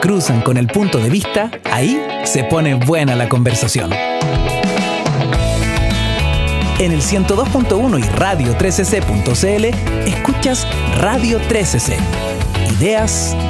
cruzan con el punto de vista, ahí se pone buena la conversación. En el 102.1 y radio3cc.cl escuchas Radio 3cc. Ideas